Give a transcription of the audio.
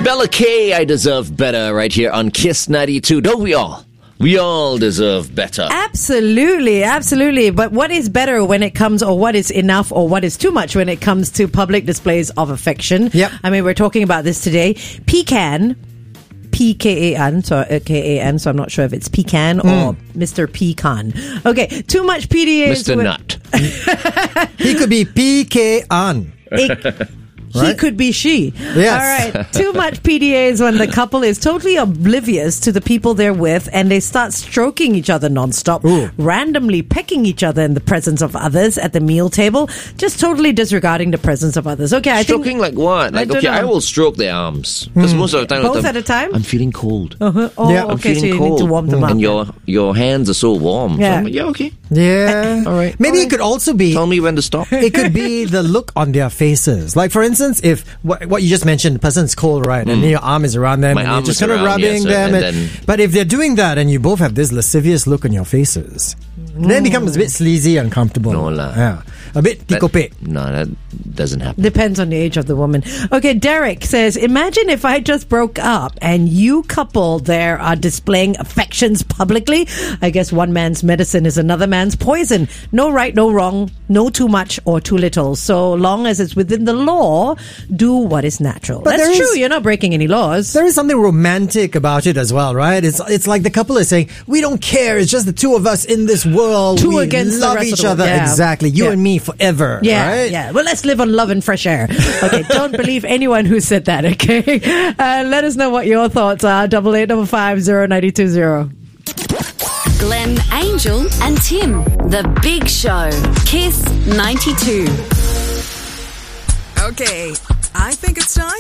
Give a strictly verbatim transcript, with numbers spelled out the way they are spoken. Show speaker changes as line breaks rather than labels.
Bella K, I Deserve Better, right here on Kiss ninety-two. Don't we all? We all deserve better.
Absolutely, absolutely. But what is better when it comes, or what is enough, or what is too much when it comes to public displays of affection?
Yep.
I mean, we're talking about this today. Pecan, P K A N, so uh, K A N, so I'm not sure if it's pecan or Mister Pecan. Okay, too much P D As.
Mister
with-
Nut.
He could be P K An.
It- He
Right?
could be she.
Yes.
All right. Too much P D As when the couple is totally oblivious to the people they're with and they start stroking each other nonstop,
Ooh.
randomly pecking each other in the presence of others at the meal table, just totally disregarding the presence of others. Okay, I
Stroking
think.
like what? Like,
don't
okay,
know.
I will stroke their arms. Because most of the time...
Both
I'm-
at a time?
I'm feeling cold.
Uh-huh. Oh,
Yeah, I'm
I'm
okay, so
feeling
you
cold.
need to warm them up.
And your, your hands are so warm.
Yeah.
So I'm like, yeah, okay.
Yeah.
All right.
Maybe
All
it
right.
could also be...
Tell me when to stop.
It could be the look on their faces. Like, for instance, if what, what you just mentioned, the person's cold, right? And then your arm is around them
My
and you're
arm
just
is
kind of
around,
rubbing
yes,
them.
and
and-
then-
but if they're doing that and you both have this lascivious look on your faces, then it becomes a bit sleazy, uncomfortable.
No lah.
Yeah. A bit
That-
tikope.
No, that doesn't happen.
Depends on the age of the woman. Okay, Derek says, imagine if I just broke up and you couple there are displaying affections publicly. I guess one man's medicine is another man's poison. No right, no wrong, no too much or too little. So long as it's within the law, do what is natural.
But
That's
there
true.
is-
You're not breaking any laws.
There is something romantic about it as well, right? It's it's like the couple is saying, we don't care. It's just the two of us in this world.
Two
we
against the
love
rest of
each
the world.
other.
Yeah.
Exactly. You
Yeah.
and me forever.
Yeah,
right?
yeah. Well, let's live on love and fresh air. Okay, don't believe anyone who said that, okay? Uh, let us know what your thoughts are. Double eight double five zero ninety two zero.
Glenn, Angel, and Tim. The Big Show. Kiss ninety-two.
Okay, I think it's time